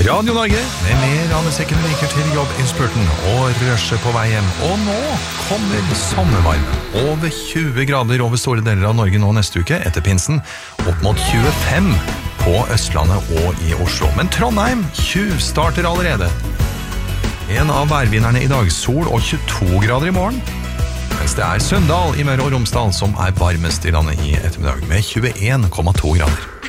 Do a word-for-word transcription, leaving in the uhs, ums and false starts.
Radio Norge med mer av musikken liker til jobbinnspurten og røsje på vei hjem. Og nå kommer sommervarme. Over tjue grader over store deler av Norge nå neste uke etter pinsen. Opp mot tjuefem på Østlandet og i Oslo. Men Trondheim tjuvstarter allerede. En av værvinnerne i dag, sol og tjueto grader i morgen. Mens det er Sunndal i Møre og Romsdal som er varmest i landet i ettermiddag med tjueen komma to grader.